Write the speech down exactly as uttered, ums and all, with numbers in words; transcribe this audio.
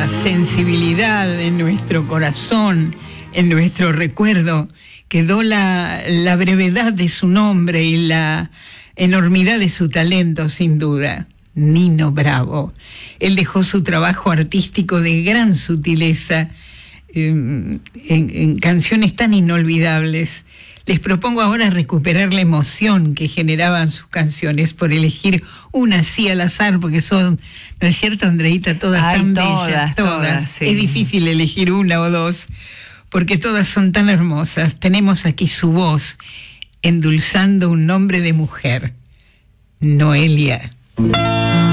sensibilidad, en nuestro corazón, en nuestro recuerdo, quedó la, la brevedad de su nombre y la enormidad de su talento, sin duda. Nino Bravo. Él dejó su trabajo artístico de gran sutileza eh, en, en canciones tan inolvidables. Les propongo ahora recuperar la emoción que generaban sus canciones, por elegir una así al azar, porque son, ¿no es cierto, Andreita? Todas Ay, tan todas, bellas, todas. todas, sí. Es difícil elegir una o dos, porque todas son tan hermosas. Tenemos aquí su voz, endulzando un nombre de mujer, Noelia.